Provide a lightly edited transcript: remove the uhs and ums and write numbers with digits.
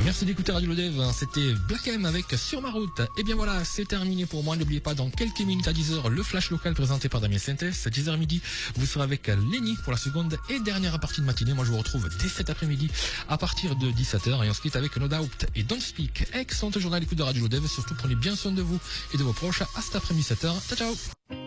Merci d'écouter Radio Lodev, c'était Black M avec Sur ma route. Et bien voilà, c'est terminé pour moi. N'oubliez pas, dans quelques minutes à 10h, le flash local présenté par Damien Sentes. À 10h midi, vous serez avec Lenny pour la seconde et dernière partie de matinée. Moi, je vous retrouve dès cet après-midi à partir de 17h et on se quitte avec No Doubt et Don't Speak. Excellente journée à l'écoute de Radio Lodev. Surtout, prenez bien soin de vous et de vos proches. À cet après-midi 7h. Ciao, ciao.